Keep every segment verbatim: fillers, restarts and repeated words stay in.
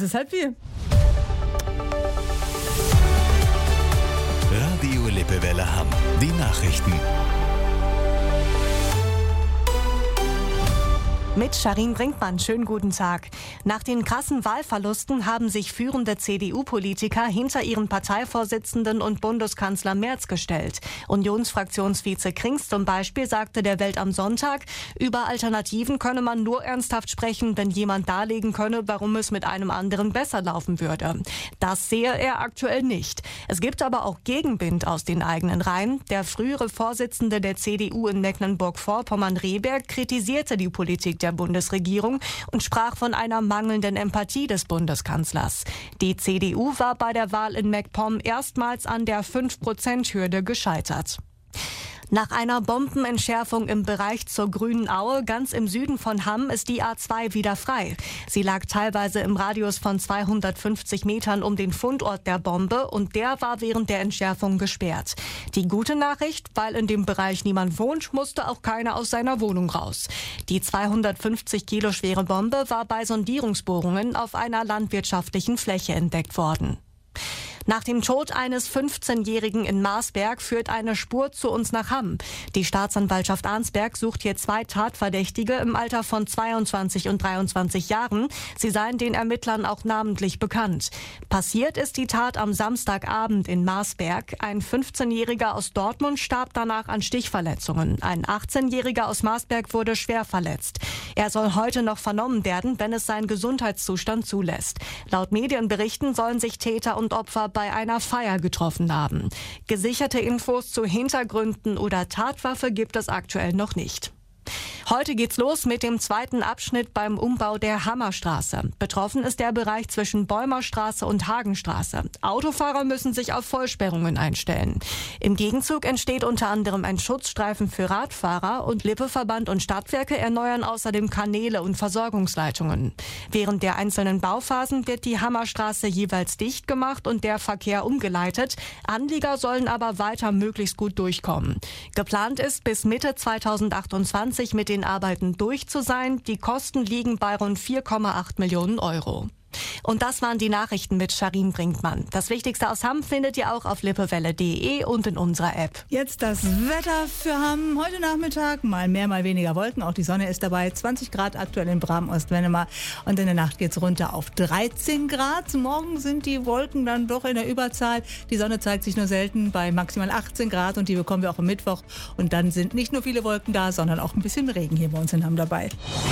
ist halb vier. Radio Lippewelle Hamm. Die Nachrichten. Mit Sharin Brinkmann, schönen guten Tag. Nach den krassen Wahlverlusten haben sich führende C D U-Politiker hinter ihren Parteivorsitzenden und Bundeskanzler Merz gestellt. Unionsfraktionsvize Krings zum Beispiel sagte der Welt am Sonntag, über Alternativen könne man nur ernsthaft sprechen, wenn jemand darlegen könne, warum es mit einem anderen besser laufen würde. Das sehe er aktuell nicht. Es gibt aber auch Gegenwind aus den eigenen Reihen. Der frühere Vorsitzende der C D U in Mecklenburg-Vorpommern-Rehberg kritisierte die Politik der der Bundesregierung und sprach von einer mangelnden Empathie des Bundeskanzlers. Die C D U war bei der Wahl in MacPom erstmals an der fünf Prozent Hürde gescheitert. Nach einer Bombenentschärfung im Bereich zur Grünen Aue, ganz im Süden von Hamm, ist die A zwei wieder frei. Sie lag teilweise im Radius von zweihundertfünfzig Metern um den Fundort der Bombe und der war während der Entschärfung gesperrt. Die gute Nachricht, weil in dem Bereich niemand wohnt, musste auch keiner aus seiner Wohnung raus. Die zweihundertfünfzig Kilo schwere Bombe war bei Sondierungsbohrungen auf einer landwirtschaftlichen Fläche entdeckt worden. Nach dem Tod eines fünfzehnjährigen in Marsberg führt eine Spur zu uns nach Hamm. Die Staatsanwaltschaft Arnsberg sucht hier zwei Tatverdächtige im Alter von zweiundzwanzig und dreiundzwanzig Jahren. Sie seien den Ermittlern auch namentlich bekannt. Passiert ist die Tat am Samstagabend in Marsberg. Ein fünfzehnjähriger aus Dortmund starb danach an Stichverletzungen. Ein achtzehnjähriger aus Marsberg wurde schwer verletzt. Er soll heute noch vernommen werden, wenn es seinen Gesundheitszustand zulässt. Laut Medienberichten sollen sich Täter und Opfer bei einer Feier getroffen haben. Gesicherte Infos zu Hintergründen oder Tatwaffe gibt es aktuell noch nicht. Heute geht's los mit dem zweiten Abschnitt beim Umbau der Hammerstraße. Betroffen ist der Bereich zwischen Bäumerstraße und Hagenstraße. Autofahrer müssen sich auf Vollsperrungen einstellen. Im Gegenzug entsteht unter anderem ein Schutzstreifen für Radfahrer und Lippeverband und Stadtwerke erneuern außerdem Kanäle und Versorgungsleitungen. Während der einzelnen Bauphasen wird die Hammerstraße jeweils dicht gemacht und der Verkehr umgeleitet. Anlieger sollen aber weiter möglichst gut durchkommen. Geplant ist, bis Mitte zweitausendachtundzwanzig mit den Arbeiten durch zu sein. Die Kosten liegen bei rund vier Komma acht Millionen Euro. Und das waren die Nachrichten mit Sharin Brinkmann. Das Wichtigste aus Hamm findet ihr auch auf lippewelle punkt de und in unserer App. Jetzt das Wetter für Hamm. Heute Nachmittag mal mehr, mal weniger Wolken. Auch die Sonne ist dabei. zwanzig Grad aktuell in Bram-Ostwennemar. Und in der Nacht geht's runter auf dreizehn Grad. Morgen sind die Wolken dann doch in der Überzahl. Die Sonne zeigt sich nur selten bei maximal achtzehn Grad. Und die bekommen wir auch am Mittwoch. Und dann sind nicht nur viele Wolken da, sondern auch ein bisschen Regen hier bei uns in Hamm dabei.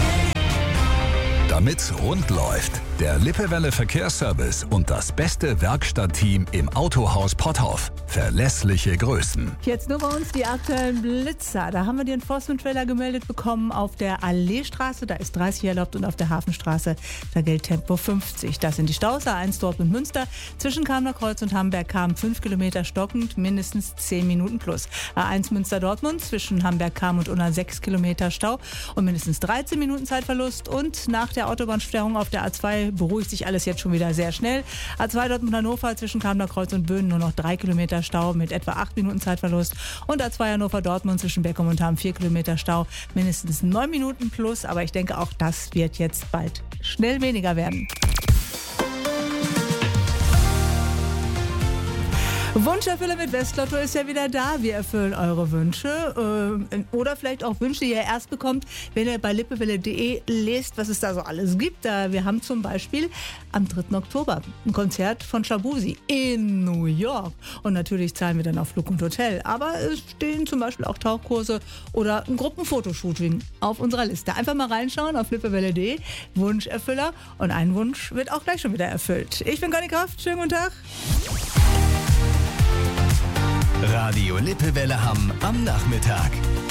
Damit's rund läuft, der Lippewelle Verkehrsservice und das beste Werkstattteam im Autohaus Potthoff. Verlässliche Größen. Jetzt nur bei uns die aktuellen Blitzer. Da haben wir den Enforcement-Trailer gemeldet bekommen auf der Alleestraße. Da ist dreißig erlaubt und auf der Hafenstraße, da gilt Tempo fünfzig. Das sind die Staus A eins Dortmund Münster. Zwischen Kamener Kreuz und Hamberg Kam fünf Kilometer stockend, mindestens zehn Minuten plus. A eins Münster Dortmund zwischen Hamberg Kam und Unna sechs Kilometer Stau und mindestens dreizehn Minuten Zeitverlust. Und nach der Autobahnsperrung auf der A zwei beruhigt sich alles jetzt schon wieder sehr schnell. A zwei Dortmund Hannover zwischen Kamener Kreuz und Böhnen nur noch drei Kilometer Stau mit etwa acht Minuten Zeitverlust. Und A zwei Hannover Dortmund zwischen Beckum und Hamm vier Kilometer Stau, mindestens neun Minuten plus. Aber ich denke, auch das wird jetzt bald schnell weniger werden. Wunscherfüller mit Westlotto ist ja wieder da. Wir erfüllen eure Wünsche äh, oder vielleicht auch Wünsche, die ihr erst bekommt, wenn ihr bei lippewelle punkt de lest, was es da so alles gibt. Da wir haben zum Beispiel am dritten Oktober ein Konzert von Shabuzi in New York. Und natürlich zahlen wir dann auf Flug und Hotel. Aber es stehen zum Beispiel auch Tauchkurse oder ein Gruppenfotoshooting auf unserer Liste. Einfach mal reinschauen auf lippewelle punkt de, Wunscherfüller. Und ein Wunsch wird auch gleich schon wieder erfüllt. Ich bin Conny Kraft. Schönen guten Tag. Radio Lippewelle Hamm am Nachmittag.